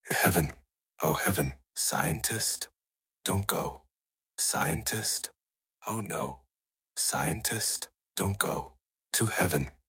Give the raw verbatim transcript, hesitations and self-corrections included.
Heaven, oh heaven, scientist, don't go. Scientist, oh no. Scientist, don't go to heaven.